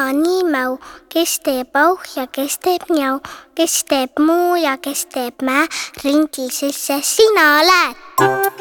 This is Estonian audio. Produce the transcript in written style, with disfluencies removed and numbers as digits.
nii mäu, kes teeb auh ja kes teeb njau, kes teeb muu ja kes teeb mää, rindil sisse sina lähed.